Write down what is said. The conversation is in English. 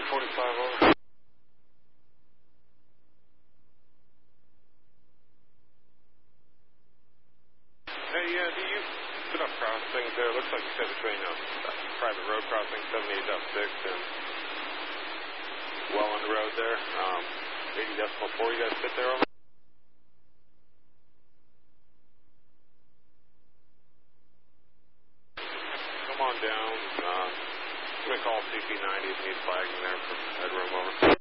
245 over. Hey, do you put up crossings there? Looks like you said between private road crossing 78.6 and well on the road there. 80.4, you guys sit there over? Come on down. I'm going to call CP90 if you need flagging there for headroom over.